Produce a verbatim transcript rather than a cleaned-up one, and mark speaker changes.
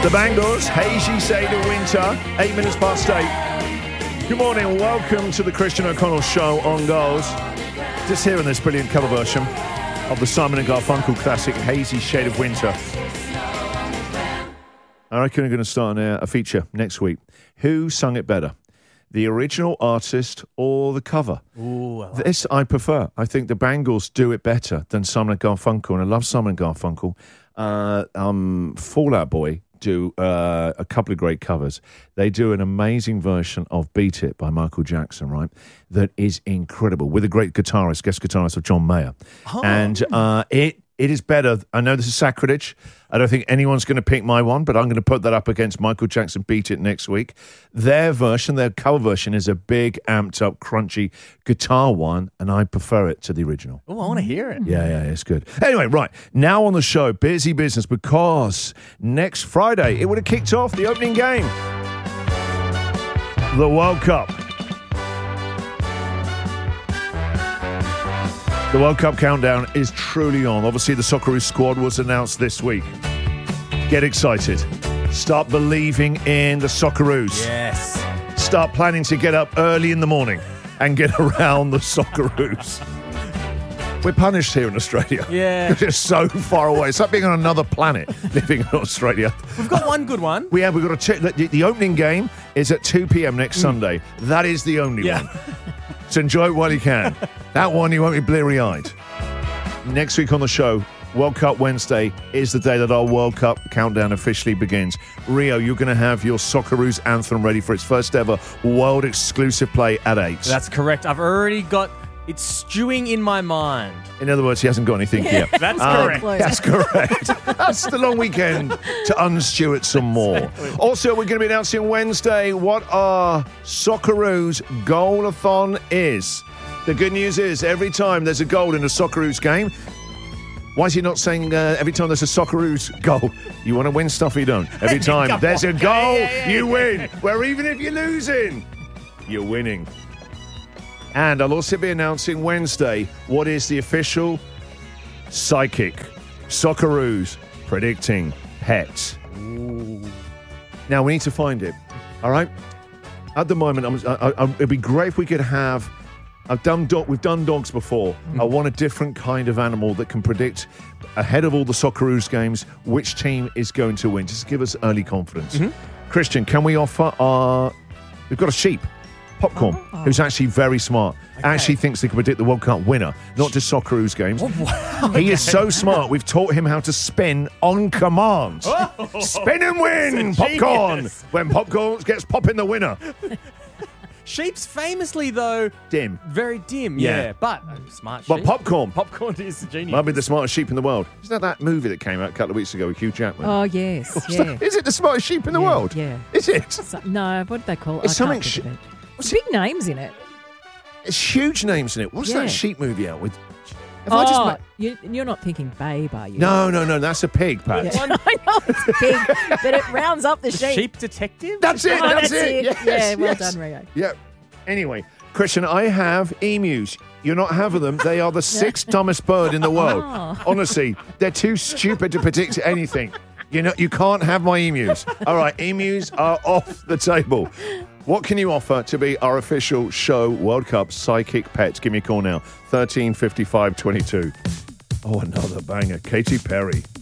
Speaker 1: The Bangles, Hazy Shade of Winter, eight minutes past eight. Good morning, welcome to the Christian O'Connell Show on Goals. Just hearing this brilliant cover version of the Simon and Garfunkel classic, Hazy Shade of Winter. I reckon we're going to start a, a feature next week. Who sung it better? The original artist or the cover?
Speaker 2: Ooh, I like
Speaker 1: this I prefer. I think the Bangles do it better than Simon and Garfunkel, and I love Simon and Garfunkel. Uh, um, Fall Out Boy do uh, a couple of great covers. They do an amazing version of Beat It by Michael Jackson, right? That is incredible, with a great guitarist, guest guitarist of John Mayer. Oh. And uh, it it is better. I know this is sacrilege. I don't think anyone's going to pick my one, but I'm going to put that up against Michael Jackson Beat It next week. Their version, their cover version, is a big, amped up, crunchy guitar one, and I prefer it to the original.
Speaker 2: Oh, I want to hear it.
Speaker 1: Yeah, yeah, it's good. Anyway, right, now on the show, busy business, because next Friday, it would have kicked off the opening game. The World Cup. The World Cup countdown is truly on. Obviously, the Socceroos squad was announced this week. Get excited. Start believing in the Socceroos.
Speaker 2: Yes.
Speaker 1: Start planning to get up early in the morning and get around the Socceroos. We're punished here in Australia.
Speaker 2: Yeah.
Speaker 1: Because it's so far away. It's like being on another planet living in Australia.
Speaker 2: We've got one good one.
Speaker 1: We have. We've got a t- the, the opening game is at two p.m. next mm. Sunday. That is the only
Speaker 2: yeah.
Speaker 1: one. So enjoy it while you can. That one, you won't be bleary-eyed. Next week on the show, World Cup Wednesday is the day that our World Cup countdown officially begins. Rio, you're going to have your Socceroos anthem ready for its first ever world exclusive play at eight.
Speaker 2: That's correct. I've already got it stewing in my mind.
Speaker 1: In other words, he hasn't got anything
Speaker 2: yeah,
Speaker 1: yet.
Speaker 2: That's
Speaker 1: um,
Speaker 2: correct.
Speaker 1: That's correct. That's the long weekend to unstew it some more. Exactly. Also, we're going to be announcing Wednesday what our Socceroos goal-a-thon is. The good news is every time there's a goal in a Socceroos game, why is he not saying uh, every time there's a Socceroos goal, you want to win stuff or you don't? Every time there's a goal, yeah, yeah, yeah, you win. Yeah. Where even if you're losing, you're winning. And I'll also be announcing Wednesday what is the official psychic Socceroos predicting pet. Ooh. Now, we need to find it, all right? At the moment, I'm, I, I, it'd be great if we could have... I've done dog, we've done dogs before. Mm. I want a different kind of animal that can predict ahead of all the Socceroos games which team is going to win, just to give us early confidence. Mm-hmm. Christian, can we offer our... We've got a sheep. Popcorn, oh. who's actually very smart, okay. actually thinks they can predict the World Cup winner, not just Socceroos games. Oh, wow. He okay. is so smart, we've taught him how to spin on command. Oh. Spin and win, Popcorn! Genius. When Popcorn gets popping the winner.
Speaker 2: Sheep's famously, though...
Speaker 1: Dim.
Speaker 2: Very dim, yeah. yeah but uh, smart sheep.
Speaker 1: Well, Popcorn.
Speaker 2: Popcorn is a genius.
Speaker 1: Might be the smartest sheep in the world. Isn't that that movie that came out a couple of weeks ago with Hugh Jackman?
Speaker 3: Oh, yes. Yeah.
Speaker 1: That, is it the smartest sheep in the
Speaker 3: yeah,
Speaker 1: world?
Speaker 3: Yeah.
Speaker 1: Is it?
Speaker 3: So, no, what did they call it?
Speaker 1: It's
Speaker 3: I
Speaker 1: something...
Speaker 3: Sh- There's big names in it.
Speaker 1: It's huge names in it. What's
Speaker 3: yeah.
Speaker 1: that sheep movie out with? Have
Speaker 3: oh,
Speaker 1: I just ma-
Speaker 3: you, you're not thinking Babe, are you?
Speaker 1: No, no, no. That's a pig, Pat.
Speaker 3: Yeah. I know it's a pig, but it rounds up the
Speaker 2: the
Speaker 3: sheep.
Speaker 2: Sheep detective?
Speaker 1: That's it.
Speaker 3: Oh,
Speaker 1: that's,
Speaker 3: that's
Speaker 1: it.
Speaker 3: it.
Speaker 1: Yes,
Speaker 3: yeah, well
Speaker 1: yes.
Speaker 3: done, Rio.
Speaker 1: Yeah. Anyway, Christian, I have emus. You're not having them. They are the sixth dumbest bird in the world.
Speaker 3: Oh.
Speaker 1: Honestly, they're too stupid to predict anything. You know, you can't have my emus. All right, emus are off the table. What can you offer to be our official show World Cup psychic pet? Give me a call now. thirteen fifty-five twenty-two. Oh, another banger. Katy Perry.